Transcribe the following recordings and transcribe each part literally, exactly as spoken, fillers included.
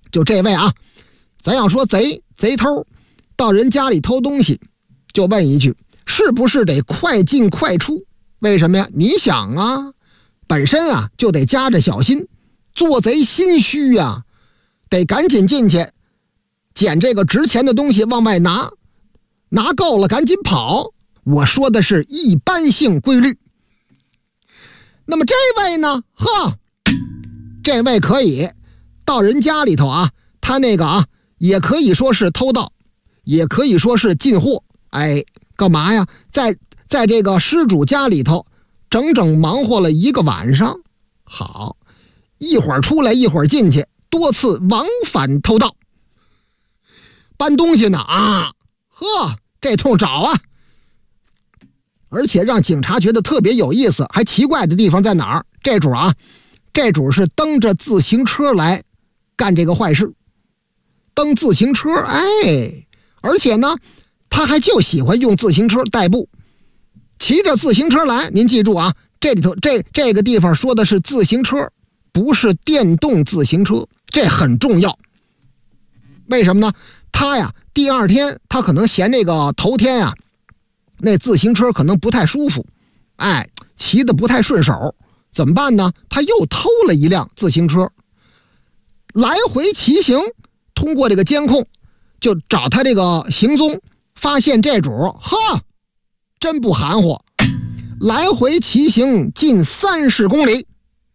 就这位啊，咱要说贼贼偷到人家里偷东西，就问一句，是不是得快进快出？为什么呀？你想啊，本身啊就得夹着小心，做贼心虚啊，得赶紧进去捡这个值钱的东西往外拿，拿够了赶紧跑。我说的是一般性规律。那么这位呢？呵，这位可以到人家里头啊，他那个啊也可以说是偷盗，也可以说是进货。哎，干嘛呀？在在这个失主家里头整整忙活了一个晚上。好，一会儿出来一会儿进去，多次往返偷盗。搬东西呢啊，呵，这通找啊。而且让警察觉得特别有意思，还奇怪的地方在哪儿？这主啊，这主是蹬着自行车来干这个坏事。蹬自行车，哎，而且呢，他还就喜欢用自行车代步，骑着自行车来。您记住啊，这里头这这个地方说的是自行车，不是电动自行车，这很重要。为什么呢？他呀，第二天他可能嫌那个头天啊，那自行车可能不太舒服，哎，骑得不太顺手，怎么办呢？他又偷了一辆自行车，来回骑行，通过这个监控就找他这个行踪，发现这主呵真不含糊，来回骑行近三十公里。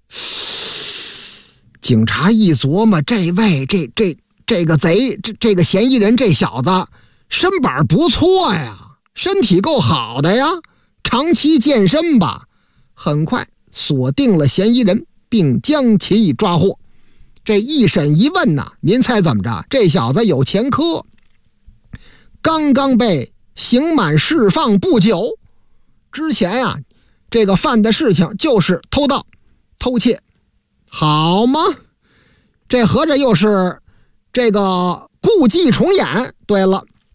警察一琢磨，这位这这这个贼这这个嫌疑人这小子身板不错呀，身体够好的呀，长期健身吧。很快锁定了嫌疑人，并将其抓获。这一审一问呐，您猜怎么着？这小子有前科，刚刚被刑满释放不久。之前啊，这个犯的事情就是偷盗、偷窃，好吗？这合着又是这个故伎重演。对了，